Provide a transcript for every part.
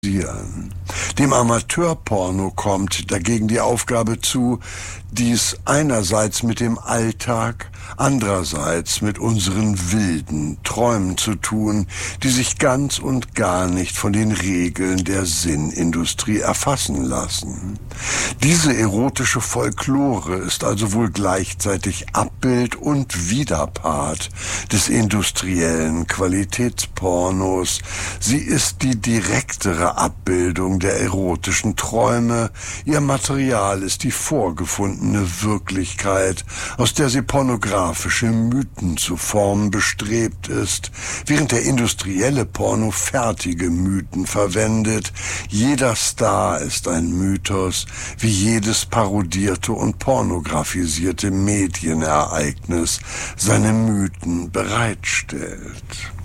Dem Amateurporno kommt dagegen die Aufgabe zu, dies einerseits mit dem Alltag, andererseits mit unseren wilden Träumen zu tun, die sich ganz und gar nicht von den Regeln der Sinnindustrie erfassen lassen. Diese erotische Folklore ist also wohl gleichzeitig Abbild und Widerpart des industriellen Qualitätspornos. Sie ist die direktere Abbildung der erotischen Träume. Ihr Material ist die vorgefundene Wirklichkeit, aus der sie pornografische Mythen zu formen bestrebt ist, während der industrielle Porno fertige Mythen verwendet. Jeder Star ist ein Mythos, wie jedes parodierte und pornografisierte Medienereignis seine Mythen bereitstellt.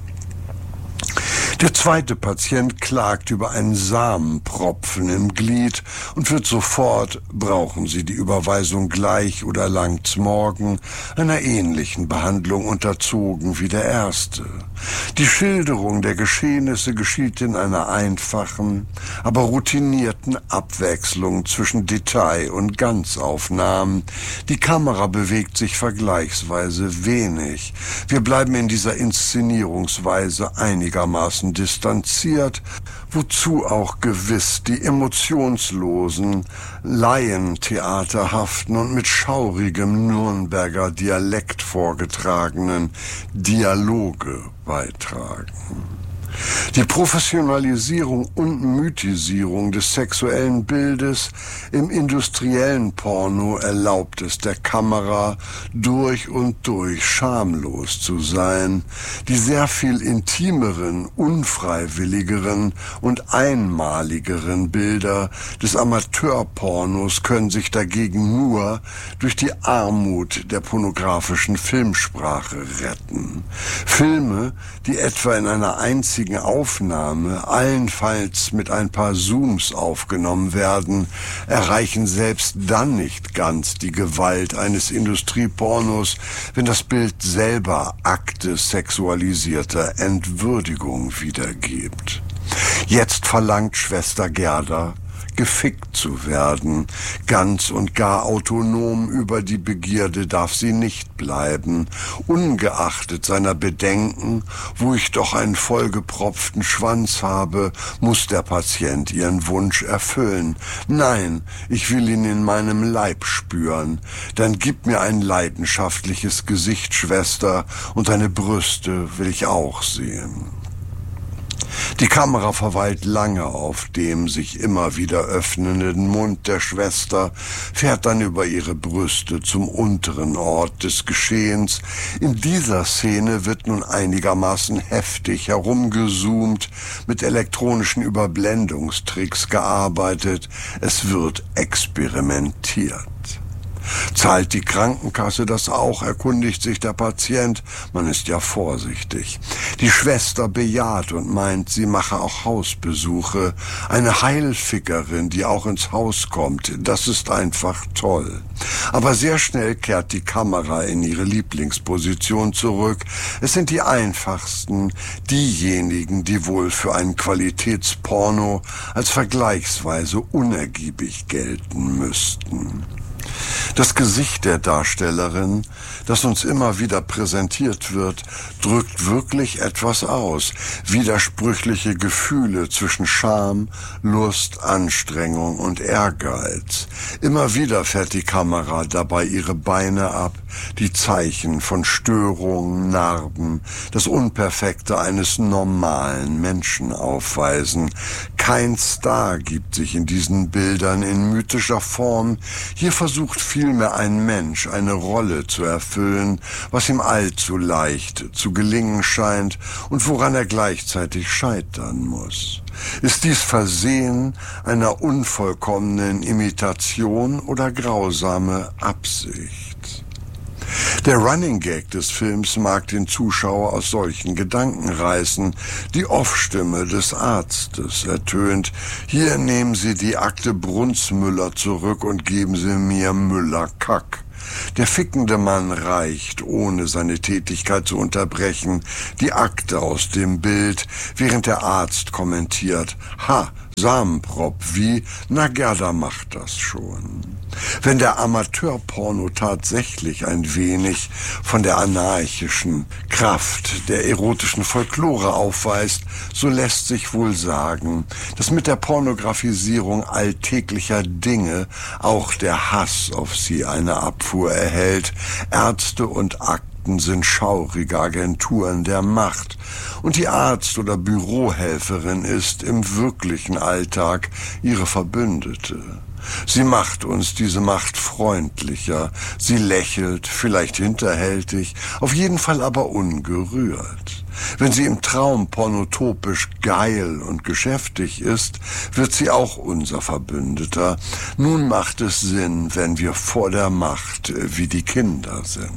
Der zweite Patient klagt über einen Samenpropfen im Glied und wird sofort, brauchen Sie die Überweisung gleich oder langt's morgen, einer ähnlichen Behandlung unterzogen wie der erste. Die Schilderung der Geschehnisse geschieht in einer einfachen, aber routinierten Abwechslung zwischen Detail- und Ganzaufnahmen. Die Kamera bewegt sich vergleichsweise wenig. Wir bleiben in dieser Inszenierungsweise einigermaßen distanziert, wozu auch gewiss die emotionslosen, laientheaterhaften und mit schaurigem Nürnberger Dialekt vorgetragenen Dialoge beitragen. Die Professionalisierung und Mythisierung des sexuellen Bildes im industriellen Porno erlaubt es der Kamera, durch und durch schamlos zu sein. Die sehr viel intimeren, unfreiwilligeren und einmaligeren Bilder des Amateurpornos können sich dagegen nur durch die Armut der pornografischen Filmsprache retten. Filme, die etwa in einer einzigen Aufnahme, allenfalls mit ein paar Zooms aufgenommen werden, erreichen selbst dann nicht ganz die Gewalt eines Industriepornos, wenn das Bild selber Akte sexualisierter Entwürdigung wiedergibt. Jetzt verlangt Schwester Gerda, gefickt zu werden. Ganz und gar autonom über die Begierde darf sie nicht bleiben. Ungeachtet seiner Bedenken, wo ich doch einen vollgepropften Schwanz habe, muss der Patient ihren Wunsch erfüllen. Nein, ich will ihn in meinem Leib spüren. Dann gib mir ein leidenschaftliches Gesicht, Schwester, und deine Brüste will ich auch sehen. Die Kamera verweilt lange auf dem sich immer wieder öffnenden Mund der Schwester, fährt dann über ihre Brüste zum unteren Ort des Geschehens. In dieser Szene wird nun einigermaßen heftig herumgezoomt, mit elektronischen Überblendungstricks gearbeitet. Es wird experimentiert. Zahlt die Krankenkasse das auch, erkundigt sich der Patient. Man ist ja vorsichtig. Die Schwester bejaht und meint, sie mache auch Hausbesuche. Eine Heilfickerin, die auch ins Haus kommt, das ist einfach toll. Aber sehr schnell kehrt die Kamera in ihre Lieblingsposition zurück. Es sind die einfachsten, diejenigen, die wohl für einen Qualitätsporno als vergleichsweise unergiebig gelten müssten. Das Gesicht der Darstellerin, das uns immer wieder präsentiert wird, drückt wirklich etwas aus. Widersprüchliche Gefühle zwischen Scham, Lust, Anstrengung und Ehrgeiz. Immer wieder fährt die Kamera dabei ihre Beine ab, die Zeichen von Störungen, Narben, das Unperfekte eines normalen Menschen aufweisen. Kein Star gibt sich in diesen Bildern in mythischer Form. Hier versucht vielmehr ein Mensch eine Rolle zu erfüllen, was ihm allzu leicht zu gelingen scheint und woran er gleichzeitig scheitern muss. Ist dies Versehen einer unvollkommenen Imitation oder grausame Absicht? Der Running Gag des Films mag den Zuschauer aus solchen Gedanken reißen. Die Off-Stimme des Arztes ertönt: Hier nehmen Sie die Akte Brunsmüller zurück und geben Sie mir Müller-Kack. Der fickende Mann reicht, ohne seine Tätigkeit zu unterbrechen, die Akte aus dem Bild, während der Arzt kommentiert: Ha, Samenprop wie, na Gerda macht das schon. Wenn der Amateurporno tatsächlich ein wenig von der anarchischen Kraft der erotischen Folklore aufweist, so lässt sich wohl sagen, dass mit der Pornografisierung alltäglicher Dinge auch der Hass auf sie eine Abfuhr erhält. Ärzte und Akten sind schaurige Agenturen der Macht. Und die Arzt- oder Bürohelferin ist im wirklichen Alltag ihre Verbündete. Sie macht uns diese Macht freundlicher. Sie lächelt, vielleicht hinterhältig, auf jeden Fall aber ungerührt. Wenn sie im Traum pornotopisch geil und geschäftig ist, wird sie auch unser Verbündeter. Nun macht es Sinn, wenn wir vor der Macht wie die Kinder sind.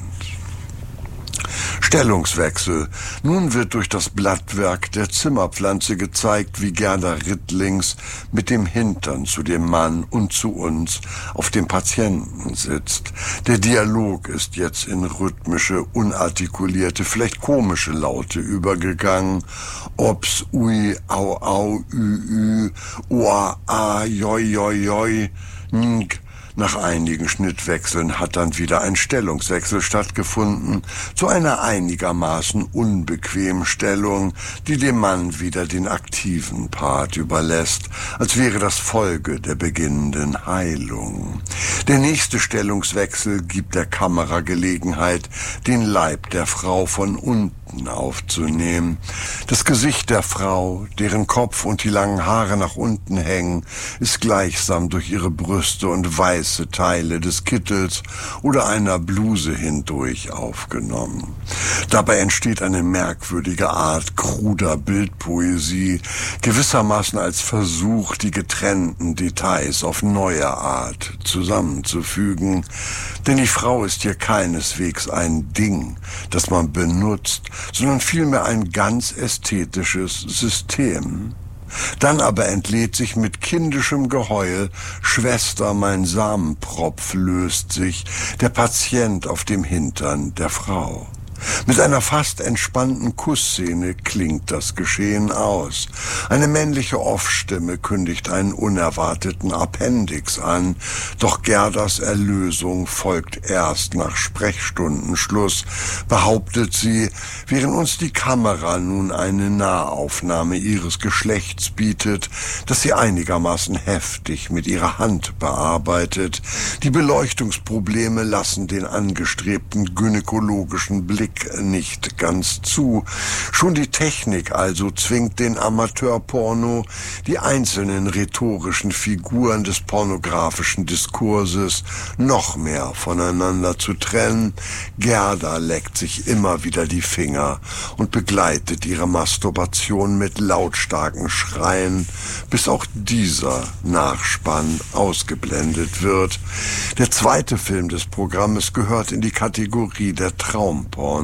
Stellungswechsel. Nun wird durch das Blattwerk der Zimmerpflanze gezeigt, wie Gerda Rittlings mit dem Hintern zu dem Mann und zu uns auf dem Patienten sitzt. Der Dialog ist jetzt in rhythmische, unartikulierte, vielleicht komische Laute übergegangen. Ops, ui, au, au, ü, ua, a, joi, joi, joi, nk. Nach einigen Schnittwechseln hat dann wieder ein Stellungswechsel stattgefunden, zu einer einigermaßen unbequemen Stellung, die dem Mann wieder den aktiven Part überlässt, als wäre das Folge der beginnenden Heilung. Der nächste Stellungswechsel gibt der Kamera Gelegenheit, den Leib der Frau von unten aufzunehmen. Das Gesicht der Frau, deren Kopf und die langen Haare nach unten hängen, ist gleichsam durch ihre Brüste und weiße Teile des Kittels oder einer Bluse hindurch aufgenommen. Dabei entsteht eine merkwürdige Art kruder Bildpoesie, gewissermaßen als Versuch, die getrennten Details auf neue Art zusammenzufügen. Denn die Frau ist hier keineswegs ein Ding, das man benutzt, sondern vielmehr ein ganz ästhetisches System. Dann aber entlädt sich mit kindischem Geheul, Schwester, mein Samenpropf löst sich, der Patient auf dem Hintern der Frau. Mit einer fast entspannten Kussszene klingt das Geschehen aus. Eine männliche Off-Stimme kündigt einen unerwarteten Appendix an, doch Gerdas Erlösung folgt erst nach Sprechstundenschluss, behauptet sie, während uns die Kamera nun eine Nahaufnahme ihres Geschlechts bietet, das sie einigermaßen heftig mit ihrer Hand bearbeitet. Die Beleuchtungsprobleme lassen den angestrebten gynäkologischen Blick nicht ganz zu. Schon die Technik also zwingt den Amateurporno, die einzelnen rhetorischen Figuren des pornografischen Diskurses noch mehr voneinander zu trennen. Gerda leckt sich immer wieder die Finger und begleitet ihre Masturbation mit lautstarken Schreien, bis auch dieser Nachspann ausgeblendet wird. Der zweite Film des Programmes gehört in die Kategorie der Traumpornos.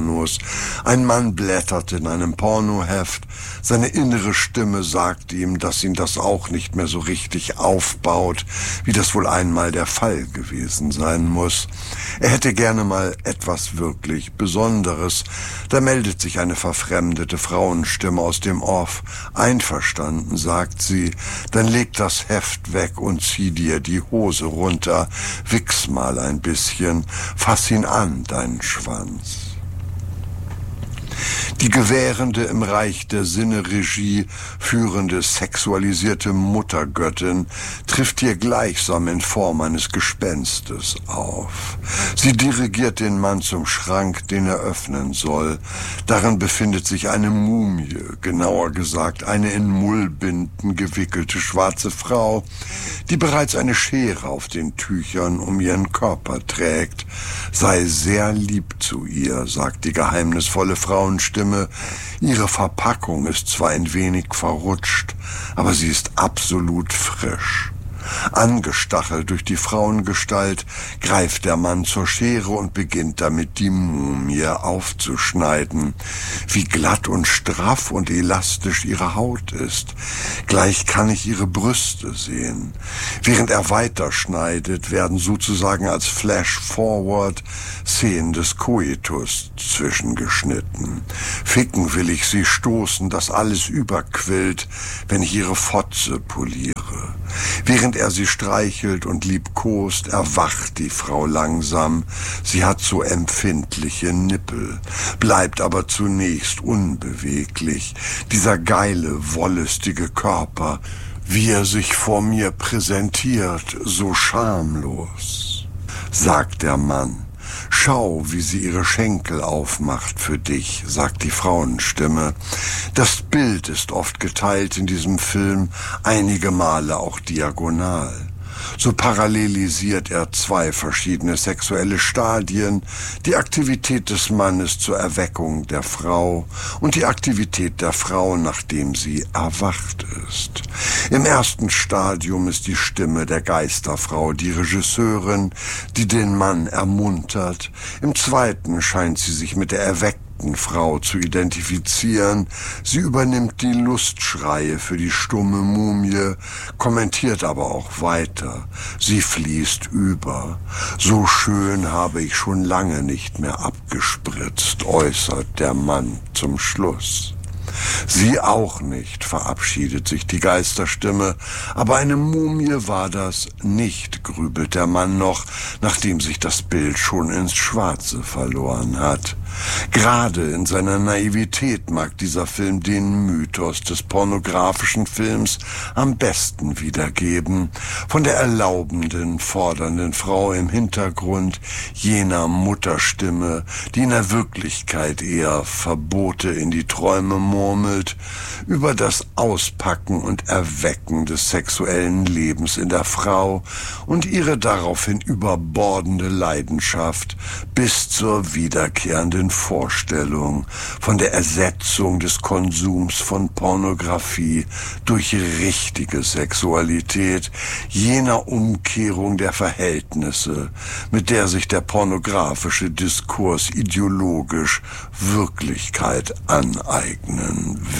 Ein Mann blättert in einem Pornoheft. Seine innere Stimme sagt ihm, dass ihn das auch nicht mehr so richtig aufbaut, wie das wohl einmal der Fall gewesen sein muss. Er hätte gerne mal etwas wirklich Besonderes. Da meldet sich eine verfremdete Frauenstimme aus dem Off. Einverstanden, sagt sie, dann leg das Heft weg und zieh dir die Hose runter. Wichs mal ein bisschen, fass ihn an, deinen Schwanz. Die gewährende, im Reich der Sinne-Regie führende, sexualisierte Muttergöttin trifft hier gleichsam in Form eines Gespenstes auf. Sie dirigiert den Mann zum Schrank, den er öffnen soll. Darin befindet sich eine Mumie, genauer gesagt eine in Mullbinden gewickelte schwarze Frau, die bereits eine Schere auf den Tüchern um ihren Körper trägt. Sei sehr lieb zu ihr, sagt die geheimnisvolle Frauenstimme. Ihre Verpackung ist zwar ein wenig verrutscht, aber sie ist absolut frisch. Angestachelt durch die Frauengestalt greift der Mann zur Schere und beginnt damit, die Mumie aufzuschneiden. Wie glatt und straff und elastisch ihre Haut ist. Gleich kann ich ihre Brüste sehen. Während er weiterschneidet, werden sozusagen als Flash-Forward Szenen des Koitus zwischengeschnitten. Ficken will ich sie stoßen, dass alles überquillt, wenn ich ihre Fotze poliere. Während er sie streichelt und liebkost, erwacht die Frau langsam. Sie hat so empfindliche Nippel, bleibt aber zunächst unbeweglich. Dieser geile, wollüstige Körper, wie er sich vor mir präsentiert, so schamlos. Sagt der Mann. Schau, wie sie ihre Schenkel aufmacht für dich, sagt die Frauenstimme. Das Bild ist oft geteilt in diesem Film, einige Male auch diagonal. So parallelisiert er zwei verschiedene sexuelle Stadien, die Aktivität des Mannes zur Erweckung der Frau und die Aktivität der Frau, nachdem sie erwacht ist. Im ersten Stadium ist die Stimme der Geisterfrau die Regisseurin, die den Mann ermuntert. Im zweiten scheint sie sich mit der erweckten Frau zu identifizieren. Sie übernimmt die Lustschreie für die stumme Mumie, kommentiert aber auch weiter. Sie fließt über. So schön habe ich schon lange nicht mehr abgespritzt, äußert der Mann zum Schluss. Sie auch nicht, verabschiedet sich die Geisterstimme. Aber eine Mumie war das nicht, grübelt der Mann noch, nachdem sich das Bild schon ins Schwarze verloren hat. Gerade in seiner Naivität mag dieser Film den Mythos des pornografischen Films am besten wiedergeben. Von der erlaubenden, fordernden Frau im Hintergrund, jener Mutterstimme, die in der Wirklichkeit eher Verbote in die Träume murmelt, über das Auspacken und Erwecken des sexuellen Lebens in der Frau und ihre daraufhin überbordende Leidenschaft bis zur wiederkehrenden Vorstellung von der Ersetzung des Konsums von Pornografie durch richtige Sexualität, jener Umkehrung der Verhältnisse, mit der sich der pornografische Diskurs ideologisch Wirklichkeit aneignen will.